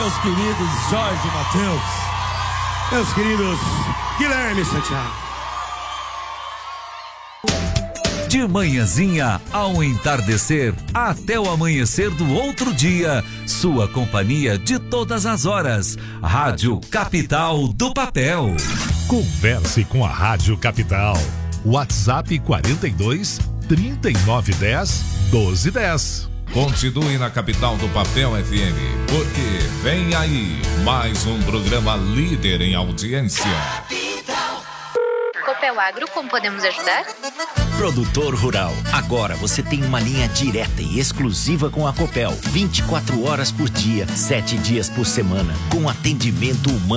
meus queridos Jorge e Matheus. Meus queridos Guilherme e Santiago. De manhãzinha ao entardecer, até o amanhecer do outro dia, sua companhia de todas as horas. Rádio Capital do Papel. Converse com a Rádio Capital. WhatsApp 42 3910 1210. Continue na Capital do Papel FM, porque vem aí mais um programa líder em audiência. Copel Agro, como podemos ajudar? Produtor rural, agora você tem uma linha direta e exclusiva com a Copel, 24 horas por dia, 7 dias por semana, com atendimento humano.